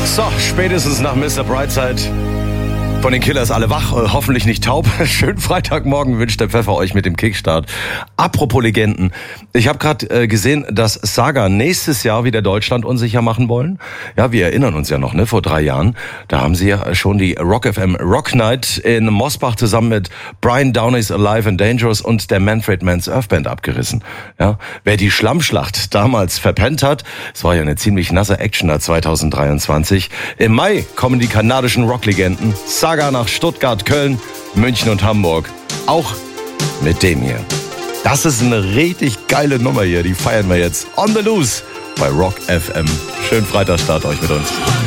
So, spätestens nach Mr. Brightside von den Killers alle wach, hoffentlich nicht taub. Schönen Freitagmorgen wünscht der Pfeffer euch mit dem Kickstart. Apropos Legenden. Ich habe gerade gesehen, dass Saga nächstes Jahr wieder Deutschland unsicher machen wollen. Ja, wir erinnern uns ja noch, ne, vor 3 Jahren. Da haben sie ja schon die Rock FM Rock Night in Mosbach zusammen mit Brian Downey's Alive and Dangerous und der Manfred Mann's Earth Band abgerissen. Ja, wer die Schlammschlacht damals verpennt hat, es war ja eine ziemlich nasse Actioner 2023. Im Mai kommen die kanadischen Rocklegenden Saga nach Stuttgart, Köln, München und Hamburg. Auch mit dem hier. Das ist eine richtig geile Nummer hier. Die feiern wir jetzt on the loose bei Rock FM. Schönen Freitagsstart euch mit uns.